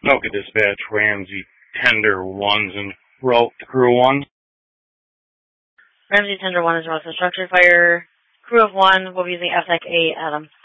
Okay, dispatch, Ramsey, tender 1's and route to crew 1. Ramsey Tender 1 is route to structure fire. Crew of 1 will be using FSEC 8, Adam.